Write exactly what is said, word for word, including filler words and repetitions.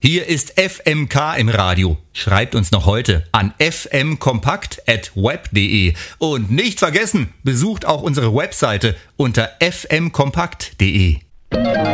Hier ist F M K im Radio. Schreibt uns noch heute an f m kompakt at web punkt de. Und nicht vergessen, besucht auch unsere Webseite unter f m kompakt punkt de.